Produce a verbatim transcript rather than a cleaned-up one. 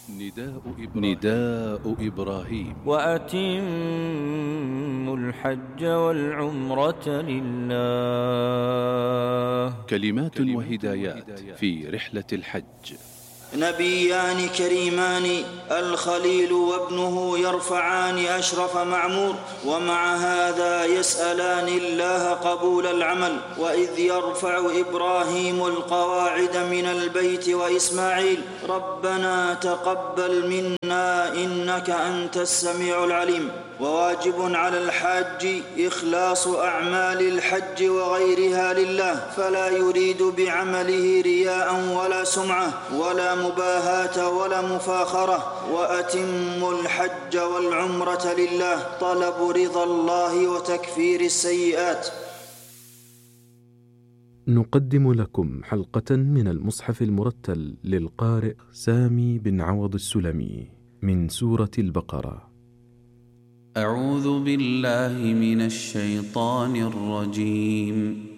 نداء إبراهيم, نداء إبراهيم وأتموا الحج والعمرة لله. كلمات وهدايات في رحلة الحج. نبيان كريمان الخليل وابنه يرفعان أشرف معمور، ومع هذا يسألان الله قبول العمل. وإذ يرفع إبراهيم القواعد من البيت وإسماعيل ربنا تقبل منا إنك أنت السميع العليم. وواجب على الحاج إخلاص أعمال الحج وغيرها لله، فلا يريد بعمله رياء ولا سمعة ولا مباهاة ولا مفاخرة. وأتموا الحج والعمرة لله، طلب رضا الله وتكفير السيئات. نقدم لكم حلقة من المصحف المرتل للقارئ سامي بن عوض السلمي من سورة البقرة. أعوذ بالله من الشيطان الرجيم.